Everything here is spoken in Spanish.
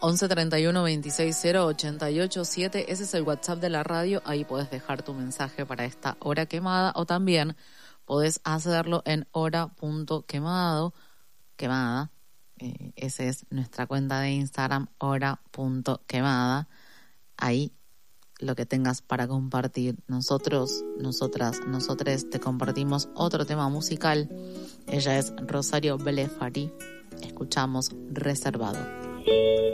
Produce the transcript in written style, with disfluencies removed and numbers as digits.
11 31 26 0 88 7. Ese es el WhatsApp de la radio. Ahí podés dejar tu mensaje para esta hora quemada, o también podés hacerlo en hora.quemada. Esa es nuestra cuenta de Instagram, hora.quemada. Ahí lo que tengas para compartir. Nosotros te compartimos otro tema musical. Ella es Rosario Blefari. Escuchamos Reservado.